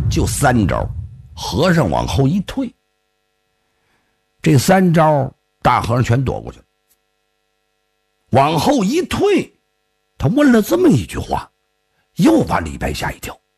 就3招。和尚往后一退，这3招大和尚全躲过去了。往后一退，他问了这么一句话，又把李白吓一跳。